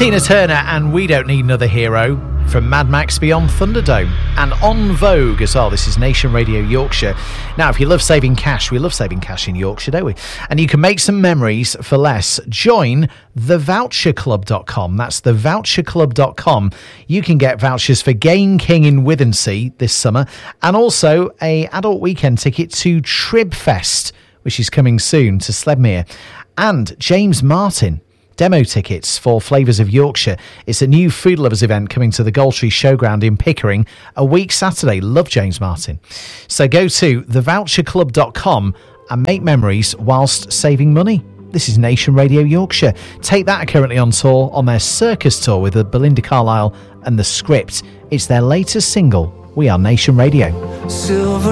Tina Turner and We Don't Need Another Hero from Mad Max Beyond Thunderdome, and En Vogue as well. This is Nation Radio Yorkshire. Now, if you love saving cash, we love saving cash in Yorkshire, don't we? And you can make some memories for less. Join thevoucherclub.com. That's thevoucherclub.com. You can get vouchers for Game King in Withensea this summer, and also a adult weekend ticket to Tribfest, which is coming soon to Sledmere, and James Martin demo tickets for Flavours of Yorkshire. It's a new food lovers event coming to the Galtree Showground in Pickering a week Saturday. Love James Martin. So go to thevoucherclub.com and make memories whilst saving money. This is Nation Radio Yorkshire. Take That are currently on tour on their circus tour with Belinda Carlisle and The Script. It's their latest single. We are Nation Radio. Silver